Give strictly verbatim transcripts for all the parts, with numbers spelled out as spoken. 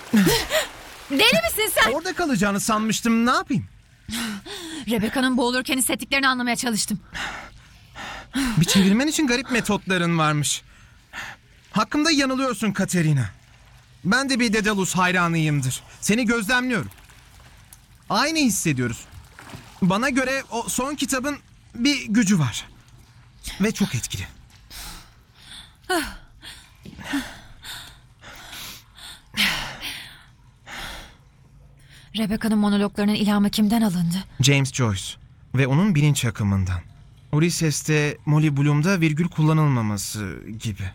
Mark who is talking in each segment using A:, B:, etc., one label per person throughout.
A: Deli misin sen?
B: Orada kalacağını sanmıştım, ne yapayım?
A: Rebecca'nın boğulurken hissettiklerini anlamaya çalıştım.
B: Bir çevirmen için garip metotların varmış. Hakkımda yanılıyorsun Katerina. Ben de bir Daedalus hayranıyımdır. Seni gözlemliyorum. Aynı hissediyoruz. Bana göre o son kitabın bir gücü var. Ve çok etkili.
A: Rebecca'nın monologlarının ilhamı kimden alındı?
B: James Joyce ve onun bilinç akımından. Ulysses'te Molly Bloom'da virgül kullanılmaması gibi.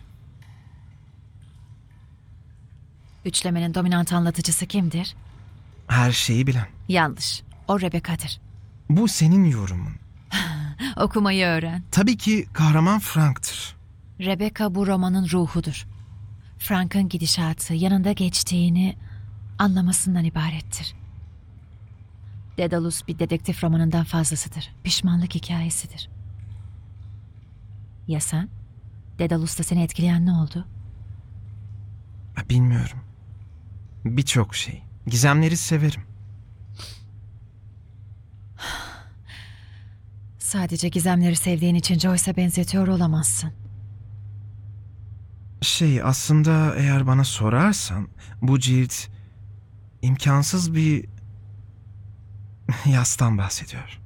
A: Üçlemenin dominant anlatıcısı kimdir?
B: Her şeyi bilen.
A: Yanlış. O Rebecca'dır.
B: Bu senin yorumun.
A: Okumayı öğren.
B: Tabii ki kahraman Frank'tır.
A: Rebecca bu romanın ruhudur. Frank'ın gidişatı yanında geçtiğini anlamasından ibarettir. Daedalus bir dedektif romanından fazlasıdır. Pişmanlık hikayesidir. Ya sen? Daedalus'ta seni etkileyen ne oldu?
B: Bilmiyorum. Birçok şey. Gizemleri severim.
A: Sadece gizemleri sevdiğin için Joyce'a benzetiyor olamazsın.
B: Şey, aslında eğer bana sorarsan bu cilt imkansız bir yastan bahsediyor.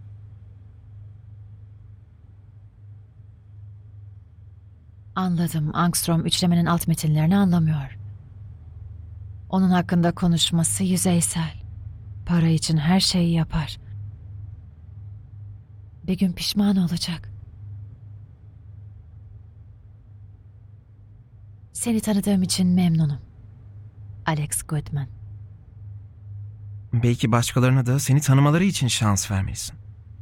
A: Anladım. Angstrom üçlemenin alt metinlerini anlamıyor. Onun hakkında konuşması yüzeysel. Para için her şeyi yapar. Bir gün pişman olacak. Seni tanıdığım için memnunum. Alex Goodman.
B: Belki başkalarına da seni tanımaları için şans vermelisin.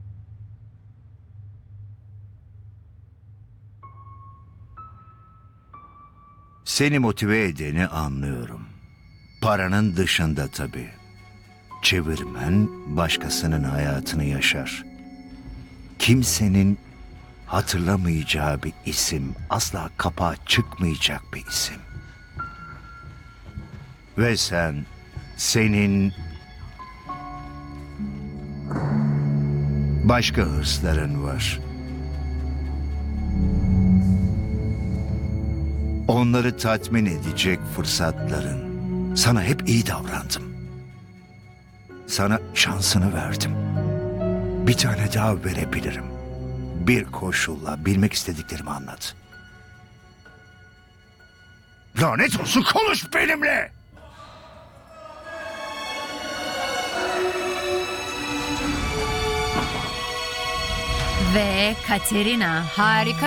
C: Seni motive edeni anlıyorum. Paranın dışında tabii. Çevirmen başkasının hayatını yaşar. Kimsenin hatırlamayacağı bir isim, asla kapağa çıkmayacak bir isim. Ve sen, senin başka hırsların var. Onları tatmin edecek fırsatların. Sana hep iyi davrandım. Sana şansını verdim. Bir tane daha verebilirim. Bir koşulla bilmek istediklerimi anlat. Lanet olsun, konuş benimle!
A: Ve Katerina harika